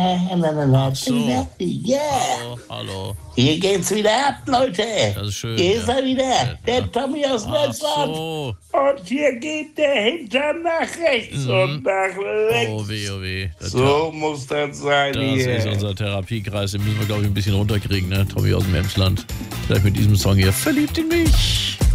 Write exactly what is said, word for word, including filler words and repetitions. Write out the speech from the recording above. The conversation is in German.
Ach so. Ja. Hallo, hallo. Hier geht's wieder ab, Leute. Das ist schön. Hier ist ja. er wieder, Ja. der Tommy aus Ach Neusland. so. Und hier geht der Hintern nach rechts Mhm. und nach links. Oh weh, oh weh. Das, So muss das sein das hier. ist unser Therapiekreis. Den müssen wir, glaube ich, ein bisschen runterkriegen, ne? Tommy aus dem Emsland. Vielleicht mit diesem Song hier. Verliebt in mich.